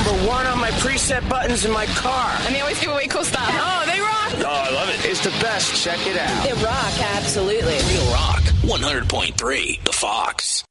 one on my preset buttons in my car. And they always give away cool stuff. Oh, they rock. Oh, I love it. It's the best. Check it out. They rock, absolutely. Real Rock, 100.3 The Fox.